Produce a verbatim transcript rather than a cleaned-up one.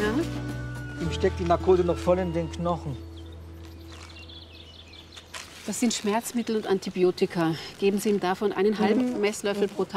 Ihm steckt die Narkose noch voll in den Knochen. Das sind Schmerzmittel und Antibiotika. Geben Sie ihm davon einen halben Messlöffel pro Tag.